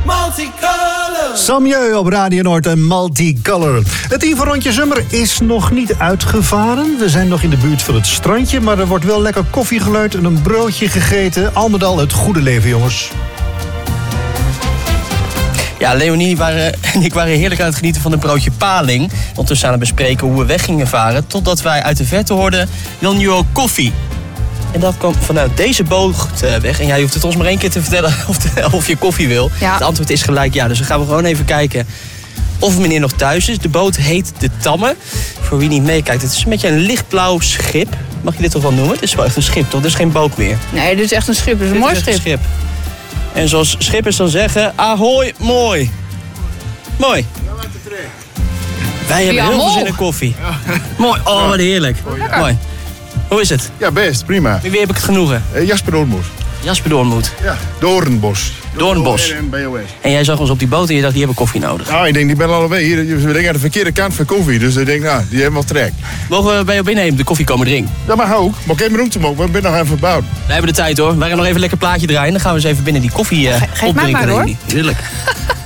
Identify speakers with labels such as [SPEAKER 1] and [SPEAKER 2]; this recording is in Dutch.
[SPEAKER 1] Multicolor.
[SPEAKER 2] Samjeu op Radio Noord en Multicolor. Het team van Rondje Summer is nog niet uitgevaren. We zijn nog in de buurt van het strandje, maar er wordt wel lekker koffie geluid en een broodje gegeten. Al met al het goede leven, jongens.
[SPEAKER 3] Ja, Leonie en ik waren heerlijk aan het genieten van een broodje paling. Ondertussen aan het bespreken hoe we weg gingen varen. Totdat wij uit de verte hoorden, wil nu ook koffie. En dat kwam vanuit deze boot weg. En jij hoeft het ons maar 1 keer te vertellen of je koffie wil. Ja. Het antwoord is gelijk ja. Dus dan gaan we gewoon even kijken of meneer nog thuis is. De boot heet De Tamme. Voor wie niet meekijkt, het is een beetje een lichtblauw schip. Mag je dit toch wel noemen? Het is wel echt een schip, toch? Het is geen boot meer.
[SPEAKER 4] Nee, dit is echt een schip. Het is een mooi schip.
[SPEAKER 3] En zoals schippers dan zeggen, ahoy, mooi. Mooi. Wij hebben heel veel zin in koffie. Ja. Mooi, oh wat heerlijk. Mooi. Hoe is het?
[SPEAKER 5] Ja, best, prima.
[SPEAKER 3] Wie heb ik het genoegen?
[SPEAKER 5] Jasper Doornbos.
[SPEAKER 3] Jasper Doornbos.
[SPEAKER 5] Ja, Doornbos.
[SPEAKER 3] Doornbos. En jij zag ons op die boot en je dacht, die hebben koffie nodig.
[SPEAKER 5] Nou, ik denk, die ben alweer hier. We denken aan de verkeerde kant van koffie. Dus ik denk, nou, die hebben wel trek.
[SPEAKER 3] Mogen we bij jou binnen even de koffie komen drinken?
[SPEAKER 5] Dat mag ook. Maar ik heb mijn room te mogen. We zijn nog even verbouwd.
[SPEAKER 3] We hebben de tijd hoor. We gaan nog even lekker plaatje draaien. Dan gaan we eens even binnen die koffie
[SPEAKER 4] Geef mij maar hoor.
[SPEAKER 3] Heerlijk.